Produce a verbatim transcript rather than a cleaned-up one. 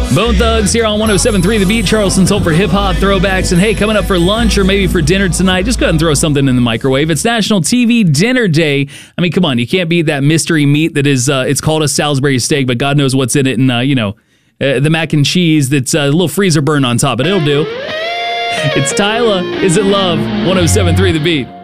Bone Thugs here on one oh seven point three The Beat. Charleston Soul for hip-hop throwbacks. And hey, coming up for lunch or maybe for dinner tonight, just go ahead and throw something in the microwave. It's National T V Dinner Day. I mean, come on, you can't beat that mystery meat that is, uh, it's called a Salisbury steak, but God knows what's in it. And, uh, you know, uh, the mac and cheese that's uh, a little freezer burn on top, but it'll do. It's Tyla, Is It Love? one oh seven point three The Beat.